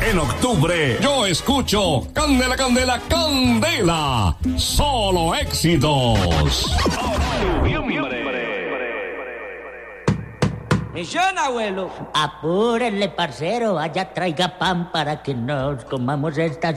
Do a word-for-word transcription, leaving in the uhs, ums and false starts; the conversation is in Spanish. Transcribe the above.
En octubre, yo escucho Candela, Candela, Candela. Solo éxitos. Misión, abuelo. Apúrenle, parcero. Allá traiga pan para que nos comamos esta